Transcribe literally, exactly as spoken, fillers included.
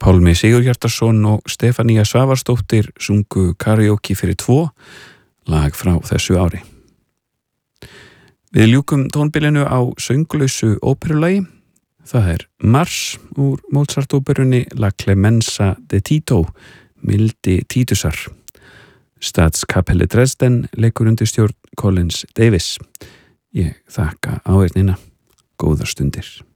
Pálmi Sigurhjartarson og Stefanía Svavarsdóttir sungu karaoke fyrir tvo, lag frá þessu ári. Við ljúkum tónbilinu á sönglausu óperulagi. Það er Mars úr Mozart-óperunni La Clemenza de Tito, mildi Títusar. Statskapelli Dresden leikur undir stjórn Collins Davis. Ég þakka áheyrnina. Góðar stundir.